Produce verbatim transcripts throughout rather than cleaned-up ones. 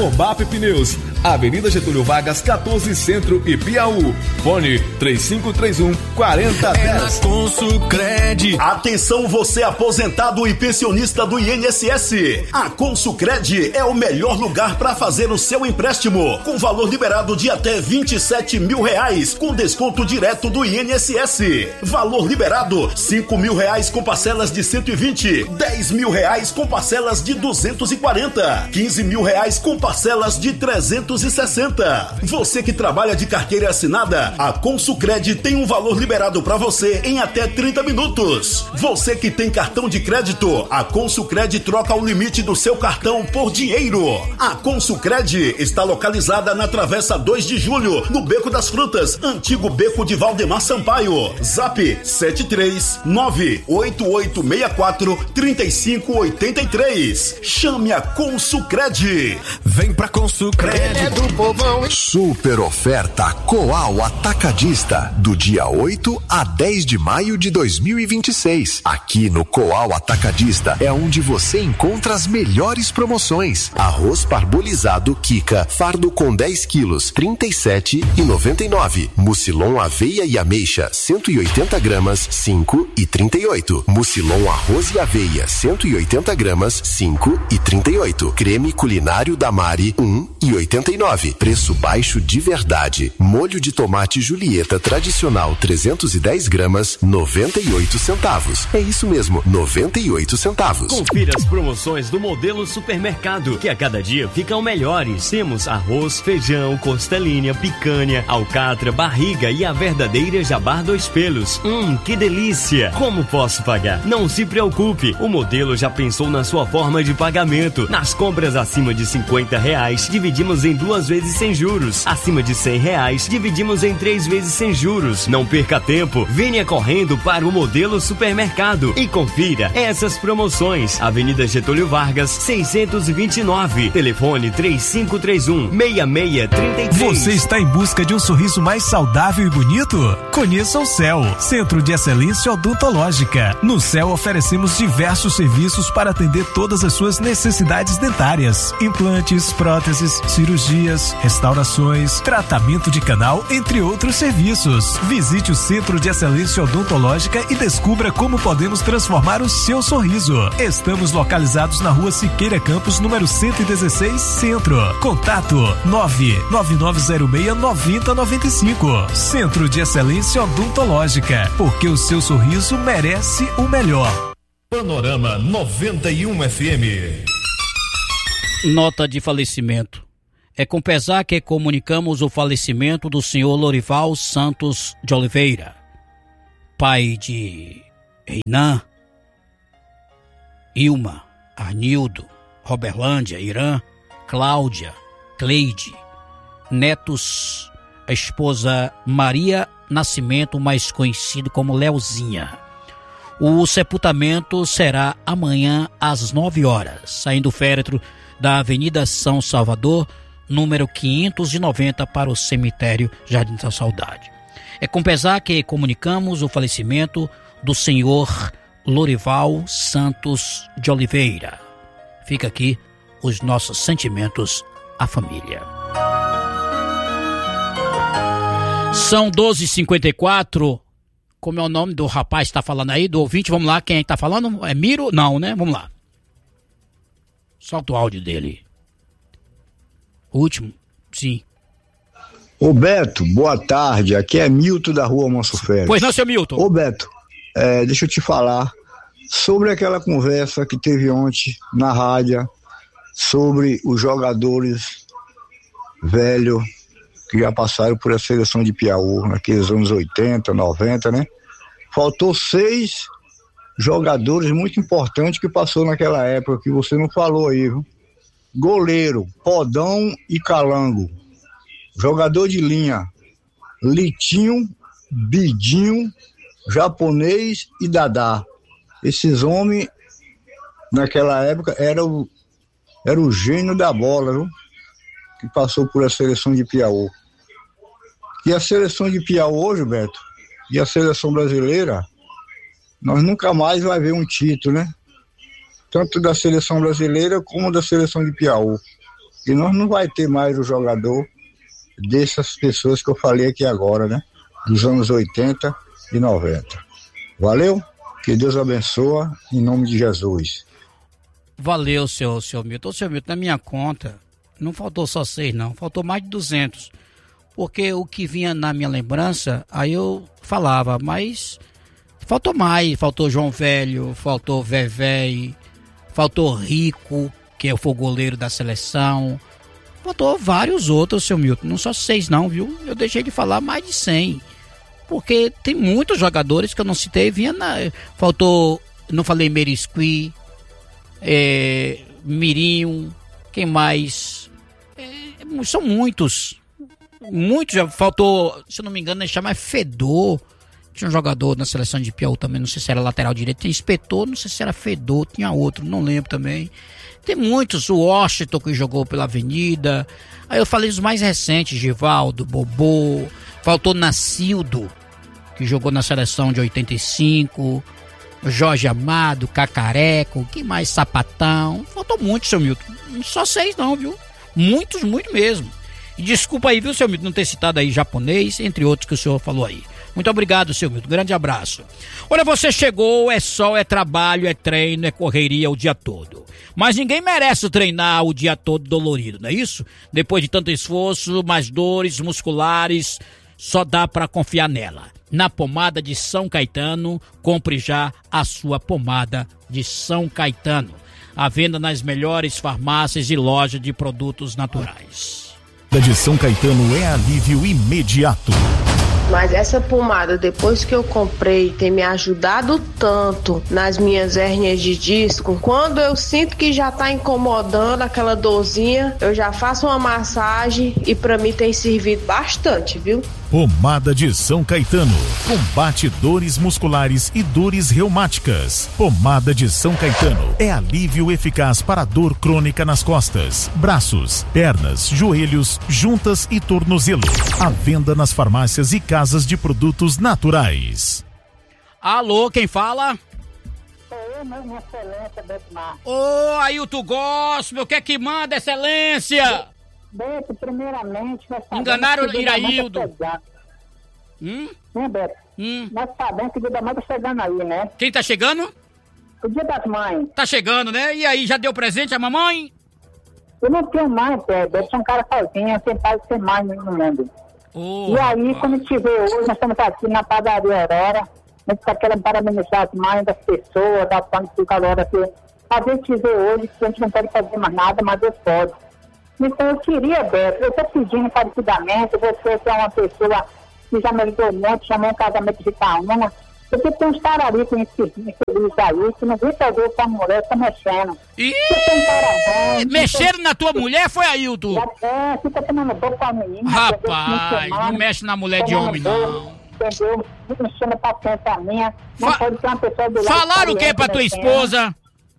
Cobap Pneus, Avenida Getúlio Vargas, quatorze, Centro e Piauí. Fone três cinco três um, quatro zero um zero. É na Consucred. Atenção, você aposentado e pensionista do I N S S. A Consucred é o melhor lugar para fazer o seu empréstimo, com valor liberado de até vinte e sete mil reais, com desconto direto do I N S S. Valor liberado, cinco mil reais com parcelas de cento e vinte, dez mil reais com parcelas de duzentos e quarenta, quinze mil reais com parcelas de trezentos e sessenta. Você que trabalha de carteira assinada, a Consucred tem um valor liberado para você em até trinta minutos. Você que tem cartão de crédito, a Consucred troca o limite do seu cartão por dinheiro. A Consucred está localizada na Travessa dois de Julho, no Beco das Frutas, antigo Beco de Valdemar Sampaio. Zap sete três nove oito oito seis quatro três cinco oito três. Chame a Consucred. Vem pra Consucred. É do povão. Super oferta Coal Atacadista, do dia oito a dez de maio de dois mil e vinte e seis. Aqui no Coal Atacadista é onde você encontra as melhores promoções. Arroz parbolizado Kika, fardo com dez quilos, trinta e sete reais e noventa e nove centavos. Mucilon aveia e ameixa, cento e oitenta gramas, cinco reais e trinta e oito centavos. Mucilon arroz e aveia, cento e oitenta gramas, cinco reais e trinta e oito centavos. Creme culinário da Mari, um real e oitenta e nove centavos. Preço baixo de verdade. Molho de tomate Julieta tradicional, trezentos e dez gramas, noventa e oito centavos. É isso mesmo, noventa e oito centavos. Confira as promoções do Modelo Supermercado, que a cada dia ficam melhores. Temos arroz, feijão, costelinha, picanha, alcatra, barriga e a verdadeira Jabar dois pelos. Hum, que delícia! Como posso pagar? Não se preocupe, o Modelo já pensou na sua forma de pagamento. Nas compras acima de cinquenta reais, dividimos em duas vezes sem juros. Acima de cem reais, dividimos em três vezes sem juros. Não perca tempo, venha correndo para o Modelo Supermercado e confira essas promoções. Avenida Getúlio Vargas, seiscentos e vinte e nove. Telefone três cinco três um, seis seis três três. Você está em busca de um sorriso mais saudável e bonito? Conheça o C E L, Centro de Excelência Odontológica. No C E L oferecemos diversos serviços para atender todas as suas necessidades dentárias: implantes, próteses, cirurgias, restaurações, tratamento de canal, entre outros serviços. Visite o Centro de Excelência Odontológica e descubra como podemos transformar o seu sorriso. Estamos localizados na Rua Siqueira Campos, número cento e dezesseis, Centro. Contato nove nove nove zero seis nove zero nove cinco. Centro de Excelência Odontológica, porque o seu sorriso merece o melhor. Panorama noventa e um F M. Nota de falecimento. É com pesar que comunicamos o falecimento do senhor Lorival Santos de Oliveira, pai de Reinan, Ilma, Arnildo, Roberlândia, Irã, Cláudia, Cleide, netos, a esposa Maria Nascimento, mais conhecido como Leozinha. O sepultamento será amanhã às nove horas, saindo o féretro da Avenida São Salvador, número quinhentos e noventa, para o cemitério Jardim da Saudade. É com pesar que comunicamos o falecimento do senhor Lorival Santos de Oliveira. Fica aqui os nossos sentimentos à família. São doze e cinquenta e quatro. Como é o nome do rapaz que está falando aí, do ouvinte? Vamos lá, quem está falando? É Miro? Não, né? Vamos lá. Solta o áudio dele. O último? Sim. Ô Beto, boa tarde. Aqui é Milton da Rua Manso Félix. Pois não, seu Milton. Ô Beto, é, deixa eu te falar sobre aquela conversa que teve ontem na rádio sobre os jogadores velhos que já passaram por a seleção de Piauí naqueles anos oitenta, noventa, né? Faltou seis jogadores muito importantes que passou naquela época, que você não falou aí, viu? Goleiro, Podão e Calango. Jogador de linha, Litinho, Bidinho, Japonês e Dadá. Esses homens, naquela época, eram era o gênio da bola, viu? Que passou por a seleção de Piauí. E a seleção de Piauí hoje, Beto, e a seleção brasileira, nós nunca mais vai ver um título, né? Tanto da seleção brasileira como da seleção de Piauí. que nós não vai ter mais o jogador dessas pessoas que eu falei aqui agora, né? Dos anos oitenta e noventa. Valeu? Que Deus abençoe, em nome de Jesus. Valeu, seu, seu Milton. Seu Milton, na minha conta, não faltou só seis, não. Faltou mais de duzentos. Porque o que vinha na minha lembrança, aí eu falava, mas faltou mais. Faltou João Velho, faltou Vevé, faltou Rico, que foi o goleiro da seleção. Faltou vários outros, seu Milton. Não só seis, não, viu? Eu deixei de falar mais de cem. Porque tem muitos jogadores que eu não citei. Vinha na... Faltou, não falei Merisqui, é, Mirinho, quem mais? É, são muitos. Muitos, já faltou, se eu não me engano, ele chama Fedor. Tinha um jogador na seleção de Piauí também, não sei se era lateral direito. Tem Inspetor, não sei se era Fedor, tinha outro, não lembro também. Tem muitos, o Washington que jogou pela Avenida. Aí eu falei os mais recentes, Givaldo, Bobô. Faltou Nacildo, que jogou na seleção de oitenta e cinco. Jorge Amado, Cacareco, que mais? Sapatão. Faltou muito, seu Milton. Só seis não, viu? Muitos, muito mesmo. E desculpa aí, viu, seu Milton, não ter citado aí japonês, entre outros que o senhor falou aí. Muito obrigado, seu Milton. Grande abraço. Olha, você chegou, é sol, é trabalho, é treino, é correria o dia todo. Mas ninguém merece treinar o dia todo dolorido, não é isso? Depois de tanto esforço, mais dores musculares, só dá para confiar nela. Na pomada de São Caetano, compre já a sua pomada de São Caetano. À venda nas melhores farmácias e lojas de produtos naturais. De São Caetano é alívio imediato. Mas essa pomada, depois que eu comprei, tem me ajudado tanto nas minhas hérnias de disco. Quando eu sinto que já tá incomodando aquela dorzinha, eu já faço uma massagem e pra mim tem servido bastante, viu? Pomada de São Caetano. Combate dores musculares e dores reumáticas. Pomada de São Caetano é alívio eficaz para a dor crônica nas costas, braços, pernas, joelhos, juntas e tornozelo. À venda nas farmácias e casas de produtos naturais. Alô, quem fala? Sou eu mesmo, Excelência, Beto Marques. Ô, Ailton Gospel, o que é que manda, Excelência? Beto, primeiramente... Enganaram o Iraildo. Hum? Né, Beto? Hum. Nós sabemos que o dia da mãe tá chegando aí, né? Quem tá chegando? O dia das mães. Tá chegando, né? E aí, já deu presente a mamãe? Eu não tenho mãe, Beto. Eu sou um cara sozinho, sem pai e sem mãe no mundo. Oh, e aí, rapaz. quando a gente vê hoje, nós estamos aqui na padaria Aurora, a gente está querendo parabenizar as mães das pessoas, da fama que fica agora aqui. A gente vê hoje que a gente não pode fazer mais nada, mas Deus pode. Então eu queria, Beto, eu estou pedindo encarecidamente, você que é uma pessoa que já me ajudou muito, chamou um casamento de Itaúna, porque tem uns tararicos infelizes aí, que não grita ver com a mulher, está mexendo. Ih, um mexeram tem... na tua mulher, foi, Ailton? É, fica tomando boca com a menina. Rapaz, não mexe na mulher de homem, não. Entendeu? Mexendo a paciência minha. Não Fa- pode ter uma pessoa do lado. Falaram o que pra tua esposa?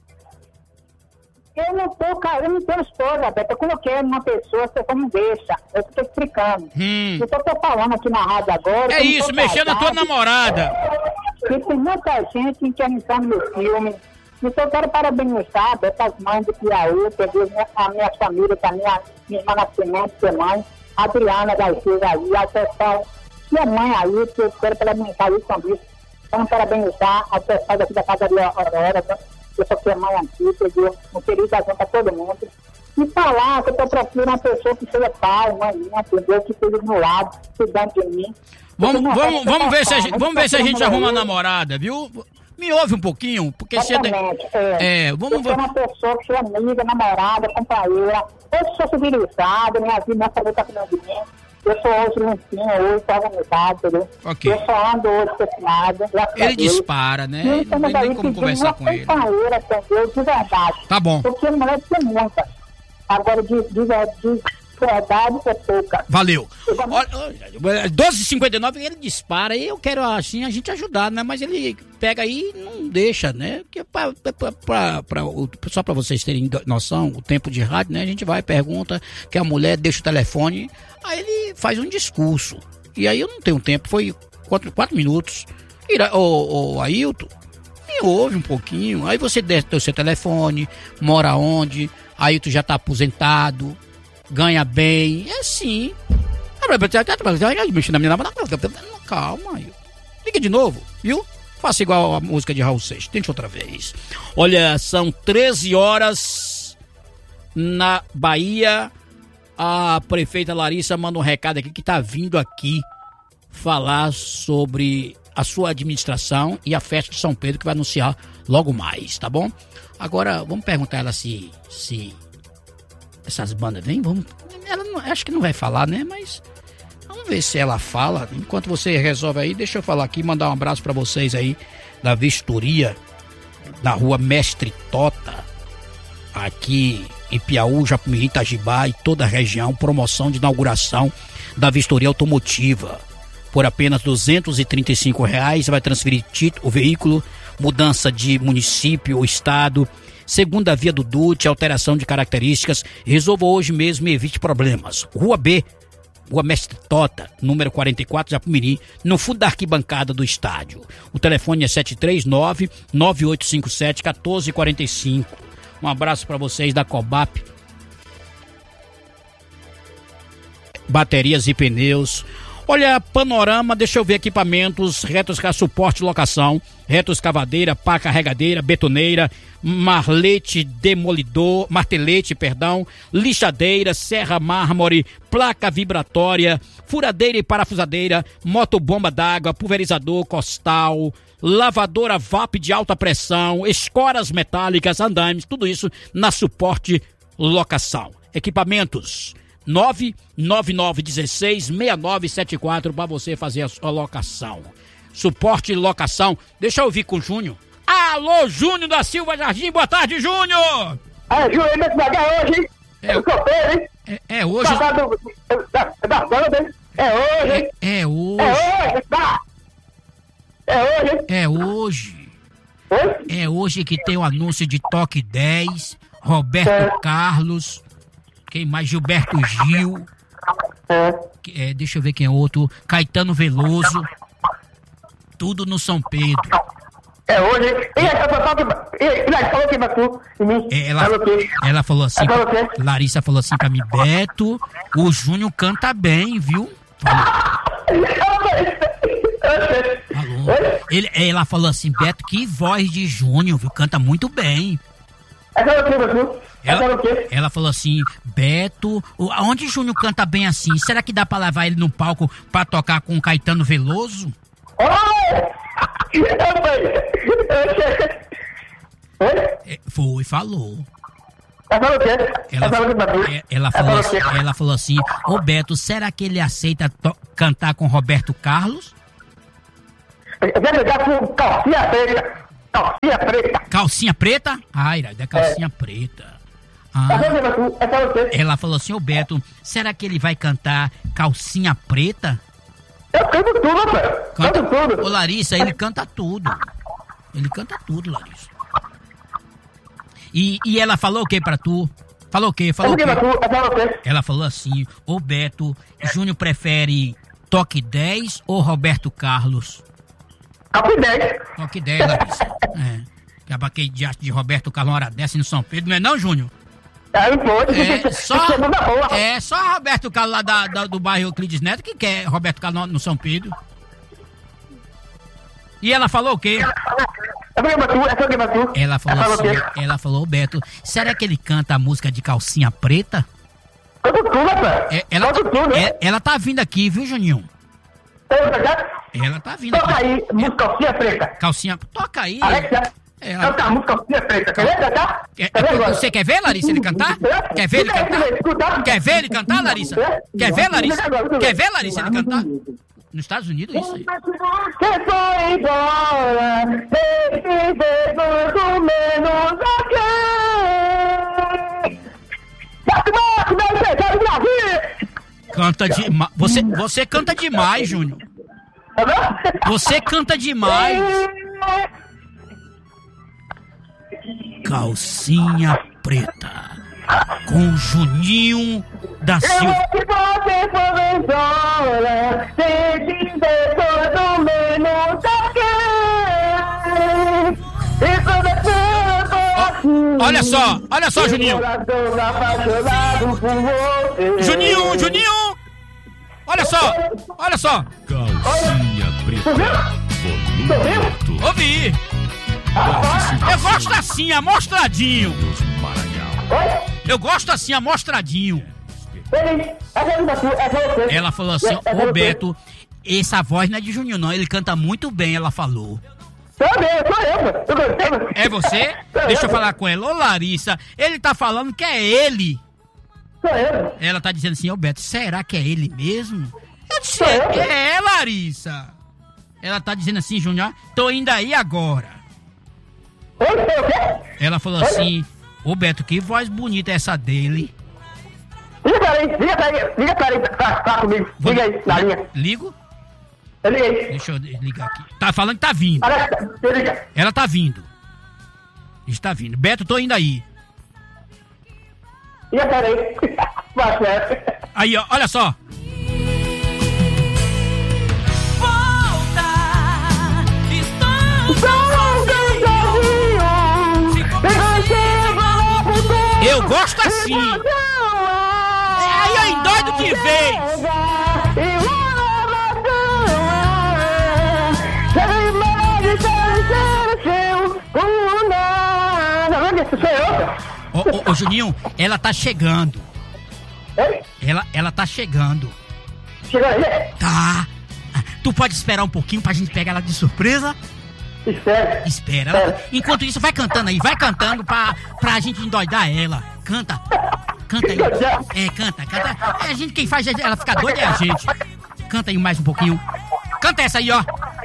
Eu não tô, cara, eu não tenho esposa, Beto. Eu coloquei uma pessoa, você não deixa. Eu tô explicando. Hum. Então eu tô falando aqui na rádio agora. É isso, mexendo na tua namorada. E tem muita gente interessando no filme. Então eu quero parabenizar, Beto, as mães do Piauí, entendeu? A minha família, a minha, minha irmã Nascimento, que é mãe, a Adriana Garcia aí, a pessoal, minha mãe aí, que eu quero parabenizar isso também. Então parabenizar a pessoal daqui da casa da Aurora, eu sou que é mãe aqui, entendeu? Um querido ajuda a todo mundo. E falar que eu tô procurando uma pessoa que seja pai, mãe, entendeu? Que esteja do meu lado, cuidando de mim. Vamos, vamos, vamos ver se a gente, vamos ver se a gente arruma uma namorada, viu? Me ouve um pouquinho, porque se é... é, é, vamos... Eu sou uma pessoa que é amiga, namorada, companheira. Eu sou civilizada, minha vida, minha família tá cuidando de mim. Eu sou hoje limpinho, hoje tô organizado, entendeu? Ok. Eu só ando hoje pessimado. Ele dispara, né? Não tem nem como conversar com ele. Companheira, entendeu? De verdade. Tá bom. Porque mulher tem muita. Agora, de, de, de verdade, é pouca. Valeu. Olha, doze e cinquenta e nove, ele dispara e eu quero, assim, a gente ajudar, né? Mas ele pega aí e não deixa, né? Porque pra, pra, pra, pra, só pra vocês terem noção, o tempo de rádio, né? A gente vai, pergunta, que a mulher deixa o telefone, aí ele faz um discurso. E aí eu não tenho tempo, foi quatro, quatro minutos. Ô, ô, ô, Ailton, me ouve um pouquinho. Aí você desce o seu telefone, mora onde, Ailton já tá aposentado. ganha bem, é sim. Calma, liga de novo, viu? Faça igual a música de Raul Seixas, tente outra vez. Olha, são treze horas na Bahia. A prefeita Larissa manda um recado aqui que tá vindo aqui falar sobre a sua administração e a festa de São Pedro que vai anunciar logo mais, tá bom? Agora, vamos perguntar ela se, se essas bandas vêm, vamos, ela não, acho que não vai falar, né, mas vamos ver se ela fala. Enquanto você resolve aí, deixa eu falar aqui, mandar um abraço pra vocês aí da vistoria da rua Mestre Tota, aqui em Piauí, Japimirim, Itajibá e toda a região, promoção de inauguração da vistoria automotiva. Por apenas duzentos e trinta e cinco reais, vai transferir título, o veículo, mudança de município ou estado, segunda via do D U T, alteração de características. Resolva hoje mesmo e evite problemas. Rua B, Rua Mestre Tota, número quarenta e quatro, Japimirim, no fundo da arquibancada do estádio. O telefone é sete três nove, nove oito cinco sete, um quatro quatro cinco. Um abraço para vocês da Cobap Baterias e Pneus. Olha, Panorama, deixa eu ver equipamentos, retos, suporte, locação, reto escavadeira, pá carregadeira, betoneira, marlete, demolidor, martelete, perdão, lixadeira, serra mármore, placa vibratória, furadeira e parafusadeira, motobomba d'água, pulverizador, costal, lavadora V A P de alta pressão, escoras metálicas, andames, tudo isso na Suporte Locação. Equipamentos nove nove nove um seis, seis nove sete quatro para você fazer a sua locação. Suporte Locação. Deixa eu ouvir com o Júnior. Alô, Júnior da Silva Jardim, boa tarde, Júnior! É, Júnior, como é que vai ganhar hoje, hein? É, eu copeiro, hein? É, é hoje. Da, da, da, da banda, hein? É hoje, hein? É, é hoje. É hoje, tá? É hoje, hein? É hoje. Oi? É hoje que tem o anúncio de Toque dez, Roberto é. Carlos, quem mais? Gilberto Gil. É. É, deixa eu ver quem é outro. Caetano Veloso. Tudo no São Pedro. É hoje, hein? E ela falou que, ela falou que bateu em mim. Ela, ela falou assim, ela falou Larissa falou assim pra mim, Beto, o Júnior canta bem, viu? Falou. Ele, ela falou assim, Beto, que voz de Júnior, viu? Canta muito bem. Ela, ela falou assim, Beto, onde Júnior canta bem assim? Será que dá pra levar ele no palco pra tocar com o Caetano Veloso? É, foi, falou. Ela, ela, falou assim, ela falou assim, ô Beto, será que ele aceita to- cantar com Roberto Carlos? Calcinha preta. Calcinha preta. Calcinha preta? Ai, da calcinha é. preta. Ah, ela falou assim, ô Beto, será que ele vai cantar Calcinha Preta? Eu canto tudo, velho. Canto tudo. Ô Larissa, ele canta tudo. Ele canta tudo, Larissa. E, e ela falou o que pra tu? Falou o que? Falou o quê? Ela falou assim, ô Beto, Júnior prefere Toque dez ou Roberto Carlos? Toque dez. Toque dez, Larissa. É. Que abaquei de arte de Roberto Carlos uma hora dessa no São Pedro, não é não, Júnior? É, pode. É só, é só Roberto Carlos lá da, da, do bairro Euclides Neto que quer Roberto Carlos no, no São Pedro. E ela falou o quê? Ela falou assim, ela falou, Beto, será que ele canta a música de Calcinha Preta? É, ela, é, ela tá vindo aqui, viu, Juninho? Ela tá vindo Toca aqui. aí, música Calcinha Preta. Calcinha, toca aí. Alexa, ela... canta a música Calcinha Preta. Quer ver cantar? É, você quer ver, Larissa, ele cantar? Quer ver ele cantar? Quer ver ele cantar, Larissa? Quer ver, Larissa? Quer ver, Larissa, ele cantar? Nos Estados Unidos, isso aí. Você foi embora, deixe ver tudo menos aqui. Canta demais. Você, você canta demais, Júnior. Você canta demais. Calcinha Preta. Com Juninho da Silva. Olha só, olha só, Juninho. Juninho, Juninho. Olha só, olha só. Calcinha preta. Volume alto. Ouvi. Eu gosto assim, amostradinho. Eu gosto assim, amostradinho. Ela falou assim, ô Beto, essa voz não é de Juninho não, ele canta muito bem, ela falou. É você? Deixa eu falar com ela. Ô Larissa, ele tá falando que é ele. Ela tá dizendo assim, ô Beto, será que é ele mesmo? Eu disse, é, é Larissa. Ela tá dizendo assim, Júnior, tô indo aí agora. Ela falou assim, ô Beto, que voz bonita é essa dele. Liga pra ele, liga pra ele, liga pra ele, tá, tá comigo, liga aí, na linha. Ligo? Eu liguei. Deixa eu ligar aqui. Tá falando que tá vindo. Ela tá vindo. Está vindo. Beto, tô indo aí. Liga pra ele. Aí, ó, olha só. Eu gosto assim. Aí eu endoido de vez. Ô, ô, ô, Juninho, ela tá chegando. Ela, ela tá chegando. Chegando? Tá. Tu pode esperar um pouquinho pra gente pegar ela de surpresa? Espera. Espera. Ela, enquanto isso, vai cantando aí, vai cantando pra, pra gente endoidar ela. Canta. Canta aí. É, canta, canta. É a gente, quem faz ela ficar doida é a gente. Canta aí mais um pouquinho. Canta essa aí, ó.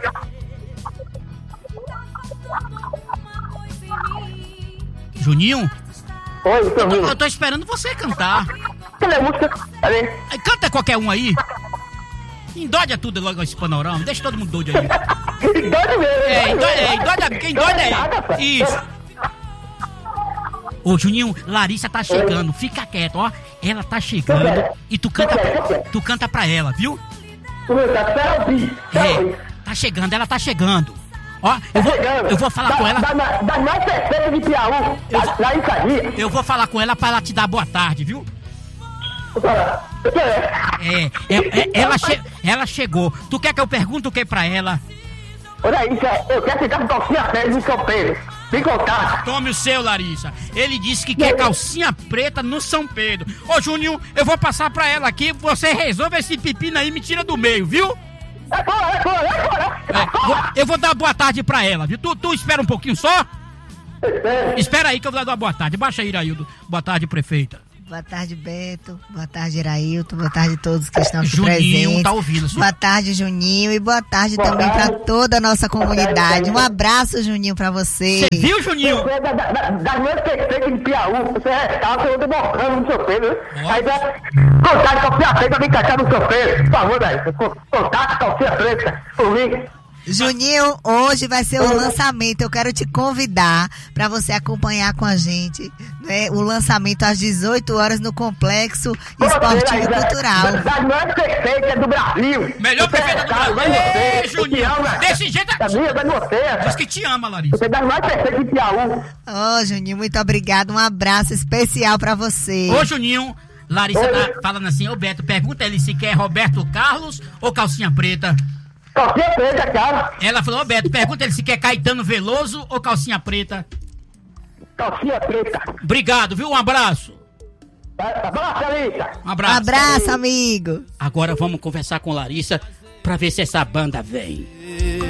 Juninho? Oi, tô ouvindo. Eu, eu tô esperando você cantar. Cadê a música? Cadê? Canta qualquer um aí. Endoida tudo logo esse panorama. Deixa todo mundo doido aí. Doido mesmo. É, endoida, é, endoida, quem doida é. Isso. Ô, Juninho, Larissa tá chegando. Fica quieto, ó. Ela tá chegando e tu canta, tu canta pra ela, viu? É, tá chegando, ela tá chegando. Ó, eu vou, eu vou falar com ela. Da mais perfeita de Piauí, lá em Cadia. Eu vou falar com ela pra ela te dar boa tarde, viu? É, é, é ela, che, ela chegou. Tu quer que eu pergunte o que pra ela? Olha isso, eu quero ficar com calcinha preta no São Pedro. Vem contar. Tome o seu, Larissa. Ele disse que quer calcinha preta no São Pedro. Ô, Juninho, eu vou passar pra ela aqui. Você resolve esse pepino aí e me tira do meio, viu? É fora, é fora, é fora. É, vou, eu vou dar boa tarde pra ela, viu? Tu, tu espera um pouquinho só? Espera aí que eu vou dar uma boa tarde. Baixa aí, Iraildo. Boa tarde, prefeita. Boa tarde, Beto. Boa tarde, Irailton. Boa tarde a todos que estão aqui Juninho, presentes. Tá ouvindo, senhor? Boa tarde, Juninho. E boa tarde boa também tarde. para toda a nossa comunidade. Um abraço, Juninho, pra você. Você viu, Juninho? Você é da, da, das minhas perfeitas de Piauí. Você é tal, eu tô demorando no seu Pedro. Aí vai contar de calcinha preta, vem catar no seu Pedro. Por favor, daí. Contar de calcinha preta por mim. Juninho, hoje vai ser o lançamento. Eu quero te convidar para você acompanhar com a gente, né, o lançamento às dezoito horas no Complexo Esportivo Cultural. Das mais perfeitas do Brasil. Melhor prefeita do Brasil. Ei, Juninho. Desse jeito é minha, é você. Diz que te ama, Larissa. Você é das mais perfeitas de Piauí. Ô, Juninho, muito obrigado. Um abraço especial para você. Ô, Juninho, Larissa tá falando assim, ô Beto, pergunta ele se quer Roberto Carlos ou calcinha preta. Calcinha preta, cara. Ela falou, ô Beto, pergunta ele se quer Caetano Veloso ou calcinha preta. Calcinha preta. Obrigado, viu? Um abraço. Abraço, Larissa. Um abraço. Um abraço, amigo. Agora vamos conversar com Larissa pra ver se essa banda vem.